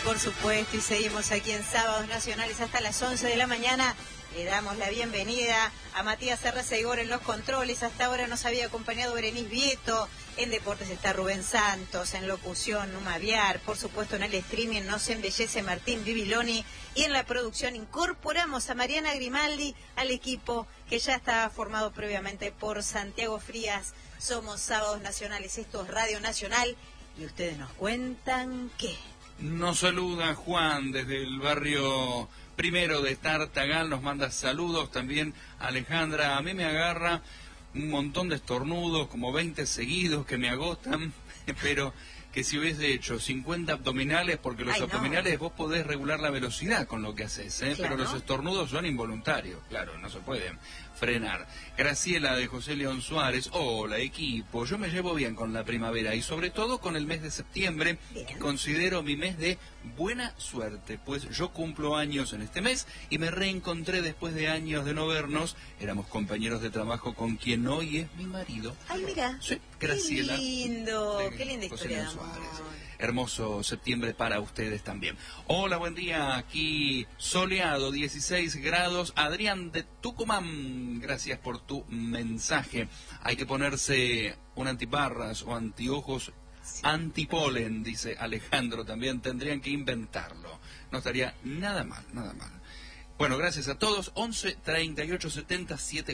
por supuesto, y seguimos aquí en Sábados Nacionales hasta las 11 de la mañana. Le damos la bienvenida a Matías Serra-Seigor en los controles. Hasta ahora nos había acompañado Berenice Vieto. En deportes está Rubén Santos, en locución Numa Viar, por supuesto en el streaming nos embellece Martín Bibiloni, y en la producción incorporamos a Mariana Grimaldi al equipo que ya estaba formado previamente por Santiago Frías. Somos Sábados Nacionales, esto es Radio Nacional, y ustedes nos cuentan qué. Nos saluda Juan desde el barrio primero de Tartagal, nos manda saludos también Alejandra. A mí me agarra un montón de estornudos, como 20 seguidos que me agotan, pero que si hubiese hecho 50 abdominales, porque los abdominales vos podés regular la velocidad con lo que haces, claro. Pero los estornudos son involuntarios, claro, no se pueden frenar. Graciela de José León Suárez, hola equipo, yo me llevo bien con la primavera y sobre todo con el mes de septiembre, que considero mi mes de buena suerte, pues yo cumplo años en este mes y me reencontré después de años de no vernos. Éramos compañeros de trabajo con quien hoy es mi marido. Ay, mira, sí, Graciela, qué linda historia de amor. Hermoso septiembre para ustedes también. Hola, buen día, aquí soleado, 16 grados. Adrián de Tucumán, gracias por tu mensaje. Hay que ponerse un antiparras o antiojos antipolen, dice Alejandro también. Tendrían que inventarlo. No estaría nada mal, nada mal. Bueno, gracias a todos. 11 38 70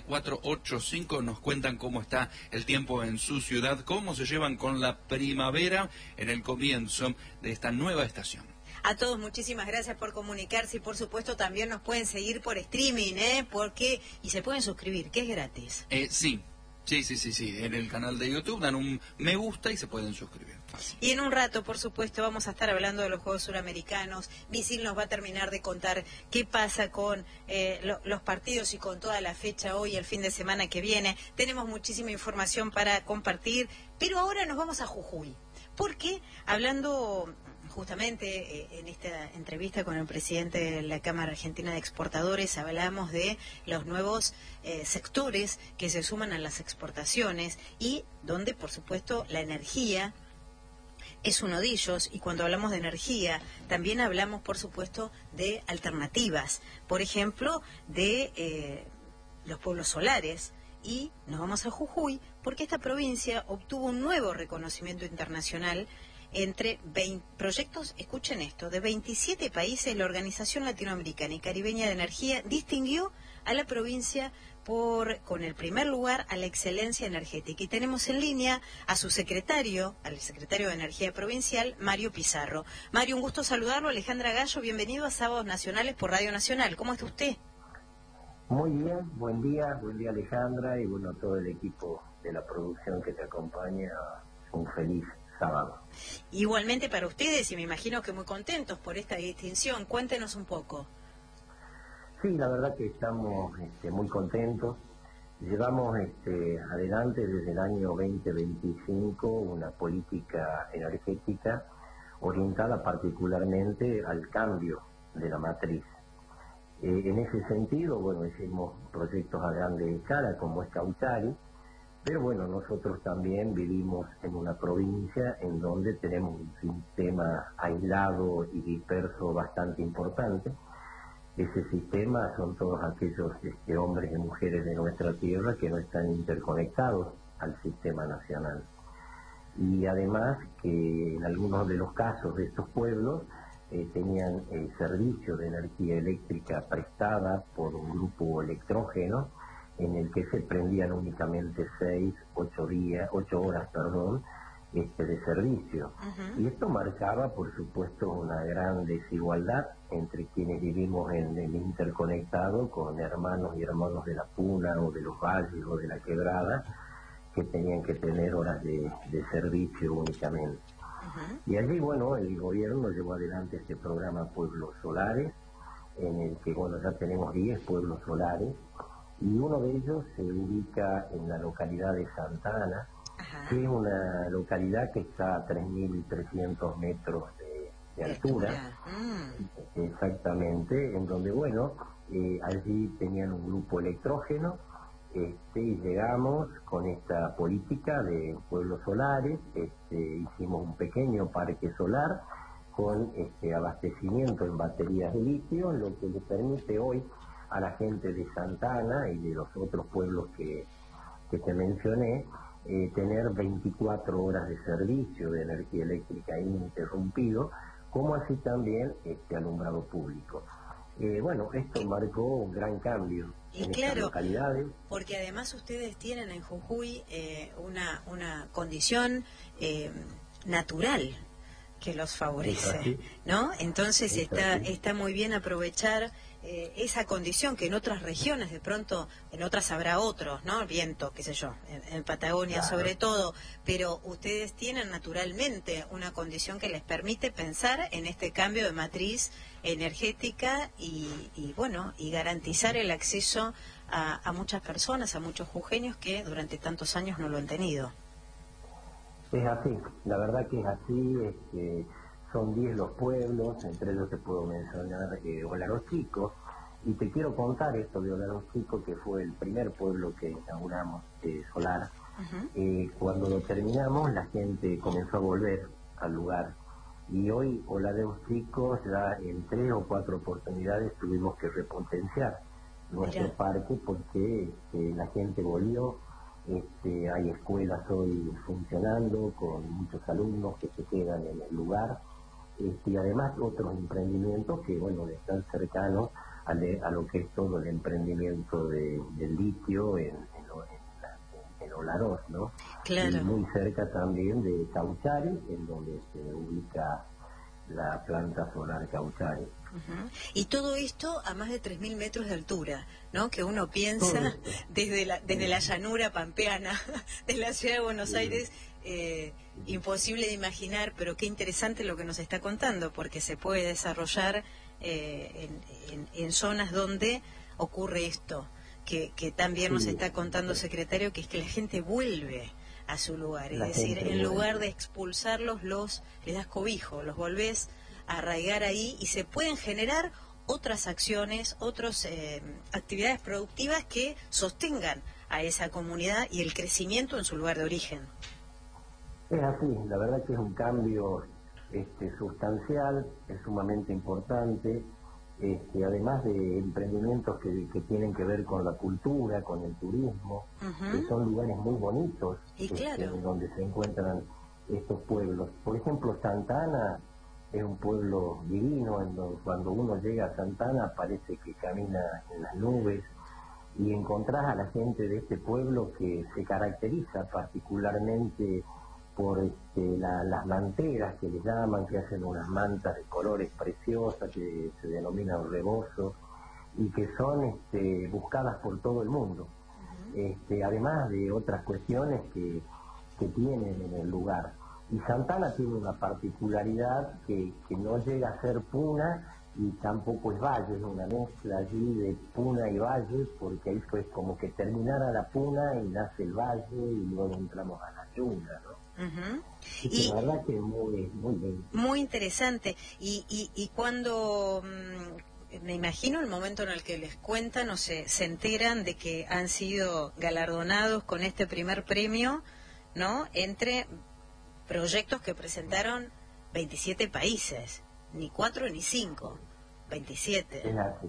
7485 nos cuentan cómo está el tiempo en su ciudad, cómo se llevan con la primavera en el comienzo de esta nueva estación. A todos muchísimas gracias por comunicarse y por supuesto también nos pueden seguir por streaming, y se pueden suscribir, que es gratis. Sí. En el canal de YouTube dan un me gusta y se pueden suscribir. Fácil. Y en un rato, por supuesto, vamos a estar hablando de los Juegos Suramericanos. Visil nos va a terminar de contar qué pasa con los partidos y con toda la fecha hoy, el fin de semana que viene. Tenemos muchísima información para compartir, pero ahora nos vamos a Jujuy. Porque hablando justamente en esta entrevista con el presidente de la Cámara Argentina de Exportadores, hablamos de los nuevos sectores que se suman a las exportaciones y donde, por supuesto, la energía es uno de ellos. Y cuando hablamos de energía, también hablamos, por supuesto, de alternativas. Por ejemplo, de los pueblos solares. Y nos vamos a Jujuy porque esta provincia obtuvo un nuevo reconocimiento internacional entre 20 proyectos, escuchen esto, de 27 países. La Organización Latinoamericana y Caribeña de Energía distinguió a la provincia con el primer lugar a la excelencia energética. Y tenemos en línea a su secretario, al secretario de Energía Provincial, Mario Pizarro. Mario, un gusto saludarlo. Alejandra Gallo, bienvenido a Sábados Nacionales por Radio Nacional. ¿Cómo está usted? Muy bien, buen día Alejandra, y bueno, todo el equipo de la producción que te acompaña, un feliz sábado. Igualmente para ustedes, y me imagino que muy contentos por esta distinción. Cuéntenos un poco. Sí, la verdad que estamos muy contentos. Llevamos adelante desde el año 2025 una política energética orientada particularmente al cambio de la matriz. En ese sentido, bueno, hicimos proyectos a grande escala como es Cauchari, pero bueno, nosotros también vivimos en una provincia en donde tenemos un sistema aislado y disperso bastante importante. Ese sistema son todos aquellos hombres y mujeres de nuestra tierra que no están interconectados al sistema nacional. Y además que en algunos de los casos de estos pueblos tenían el servicio de energía eléctrica prestada por un grupo electrógeno en el que se prendían únicamente 8 horas de servicio. Y esto marcaba, por supuesto, una gran desigualdad entre quienes vivimos en el interconectado con hermanos y hermanos de la Puna o de los valles o de la Quebrada, que tenían que tener horas de servicio únicamente. Y allí, bueno, el gobierno llevó adelante este programa Pueblos Solares, en el que, bueno, ya tenemos 10 pueblos solares, y uno de ellos se ubica en la localidad de Santa Ana, que es una localidad que está a 3.300 metros de altura, exactamente, en donde, bueno, allí tenían un grupo electrógeno, y llegamos con esta política de pueblos solares, hicimos un pequeño parque solar con abastecimiento en baterías de litio, lo que le permite hoy a la gente de Santa Ana y de los otros pueblos que te mencioné, tener 24 horas de servicio de energía eléctrica ininterrumpido, como así también alumbrado público. Bueno, esto marcó un gran cambio en estas localidades. Porque además ustedes tienen en Jujuy una condición natural que los favorece, ¿no? Entonces está muy bien aprovechar esa condición que en otras regiones de pronto, en otras habrá otros, ¿no? Viento, qué sé yo, en Patagonia sobre todo, pero ustedes tienen naturalmente una condición que les permite pensar en este cambio de matriz energética y garantizar el acceso a muchas personas, a muchos jujeños que durante tantos años no lo han tenido. Es así, la verdad que es así, son 10 los pueblos, entre ellos te puedo mencionar Olaros Chico, y te quiero contar esto de Olaros Chico, que fue el primer pueblo que inauguramos solar. Cuando lo terminamos, la gente comenzó a volver al lugar, y hoy Olaros Chico ya en 3 o 4 oportunidades tuvimos que repotenciar nuestro parque porque la gente volvió. Hay escuelas hoy funcionando con muchos alumnos que se quedan en el lugar, y además otros emprendimientos que están cercanos a lo que es todo el emprendimiento del litio en Olaroz, ¿no? Claro. Y muy cerca también de Cauchari, en donde se ubica la planta solar Cauchari. Y todo esto a más de 3.000 metros de altura, ¿no? Que uno piensa desde la llanura pampeana de la ciudad de Buenos Aires, imposible de imaginar, pero qué interesante lo que nos está contando, porque se puede desarrollar en zonas donde ocurre esto, que también nos está contando, secretario, que es que la gente vuelve a su lugar, es decir, en lugar de expulsarlos, les das cobijo, los volvés a arraigar ahí y se pueden generar otras acciones, otras actividades productivas que sostengan a esa comunidad y el crecimiento en su lugar de origen. Es así, la verdad que es un cambio sustancial, es sumamente importante, además de emprendimientos que tienen que ver con la cultura, con el turismo, que son lugares muy bonitos, donde se encuentran estos pueblos. Por ejemplo, Santa Ana es un pueblo divino, cuando uno llega a Santa Ana parece que camina en las nubes, y encontrás a la gente de este pueblo que se caracteriza particularmente por las manteras que les llaman, que hacen unas mantas de colores preciosas que se denominan rebozos y que son buscadas por todo el mundo, además de otras cuestiones que tienen en el lugar. Y Santa Ana tiene una particularidad que no llega a ser puna y tampoco es valle, es una mezcla allí de puna y valle, porque ahí fue como que terminara la puna y nace el valle y luego entramos a la yunga, ¿no? Y la verdad que es muy bien. Muy interesante. Y cuando me imagino el momento en el que les cuentan o se enteran de que han sido galardonados con este primer premio, ¿no? Entre proyectos que presentaron 27 países, ni 4 ni 5, 27. Es así.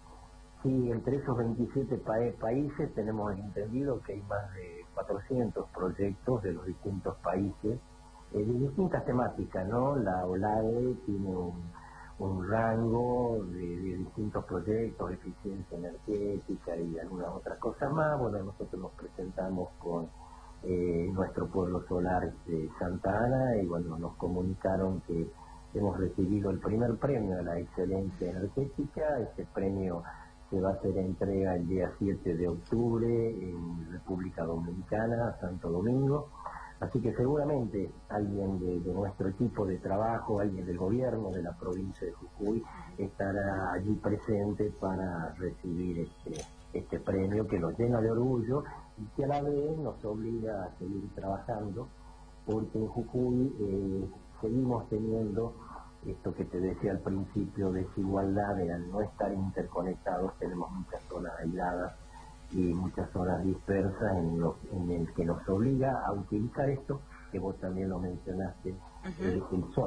Sí, entre esos 27 países tenemos entendido que hay más de 400 proyectos de los distintos países, de distintas temáticas, ¿no? La OLADE tiene un rango de distintos proyectos, eficiencia energética y algunas otras cosas más. Bueno, nosotros nos presentamos con nuestro pueblo solar Santa Ana, y nos comunicaron que hemos recibido el primer premio de la excelencia energética. Este premio se va a hacer entrega el día 7 de octubre en República Dominicana, Santo Domingo, así que seguramente alguien de nuestro equipo de trabajo, alguien del gobierno de la provincia de Jujuy estará allí presente para recibir este premio que nos llena de orgullo y que a la vez nos obliga a seguir trabajando, porque en Jujuy seguimos teniendo esto que te decía al principio, desigualdad, de al no estar interconectados tenemos muchas zonas aisladas y muchas zonas dispersas en el que nos obliga a utilizar esto, que vos también lo mencionaste, el sol.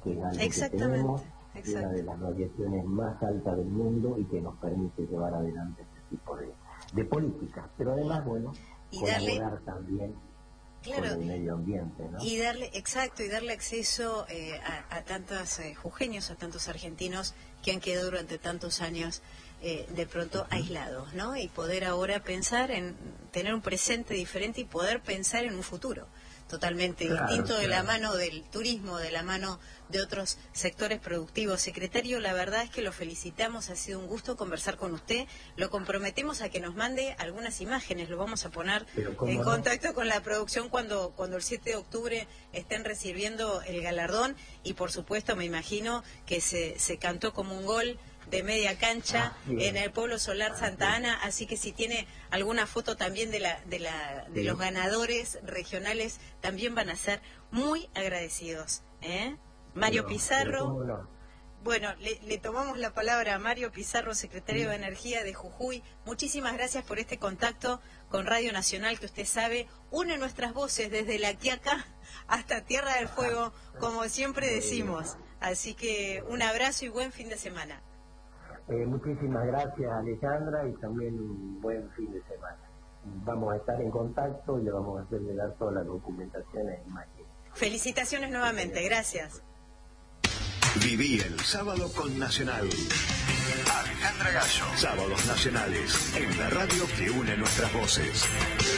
que es algo que tenemos, Exacto. una de las radiaciones más altas del mundo y que nos permite llevar adelante este tipo de políticas. Pero además, bueno, y colaborar también con el medio ambiente, ¿no? Y darle acceso a tantos jujeños, a tantos argentinos que han quedado durante tantos años de pronto aislados, ¿no? Y poder ahora pensar en tener un presente diferente y poder pensar en un futuro totalmente distinto, de la mano del turismo, de la mano de otros sectores productivos. Secretario, la verdad es que lo felicitamos, ha sido un gusto conversar con usted, lo comprometemos a que nos mande algunas imágenes, lo vamos a poner en contacto con la producción cuando el 7 de octubre estén recibiendo el galardón, y por supuesto me imagino que se cantó como un gol de media cancha en el Pueblo Solar Santa Ana, así que si tiene alguna foto también de los ganadores regionales, también van a ser muy agradecidos, ¿eh? Mario Pizarro, bueno, le tomamos la palabra a Mario Pizarro, secretario de Energía de Jujuy. Muchísimas gracias por este contacto con Radio Nacional, que usted sabe, une nuestras voces desde La Quiaca hasta Tierra del Fuego, como siempre decimos. Así que un abrazo y buen fin de semana. Muchísimas gracias, Alejandra, y también un buen fin de semana. Vamos a estar en contacto y le vamos a hacer llegar toda la documentación e imágenes. Felicitaciones nuevamente, gracias. Viví el sábado con Nacional. Alejandra Gallo. Sábados nacionales, en la radio que une nuestras voces.